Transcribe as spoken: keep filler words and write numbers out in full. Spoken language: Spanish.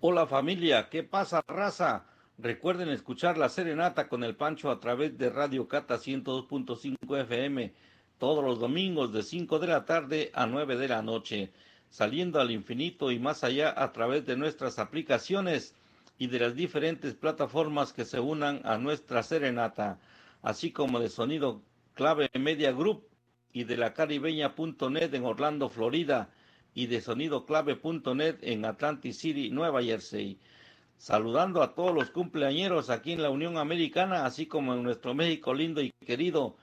Hola familia, ¿qué pasa, raza? Recuerden escuchar la serenata con el Pancho a través de Radio Cata ciento dos punto cinco F M todos los domingos de cinco de la tarde a nueve de la noche, saliendo al infinito y más allá a través de nuestras aplicaciones y de las diferentes plataformas que se unan a nuestra serenata, así como de Sonido Clave Media Group y de la caribeña punto net en Orlando, Florida, y de sonidoclave punto net en Atlantic City, Nueva Jersey. Saludando a todos los cumpleañeros aquí en la Unión Americana, así como en nuestro México lindo y querido,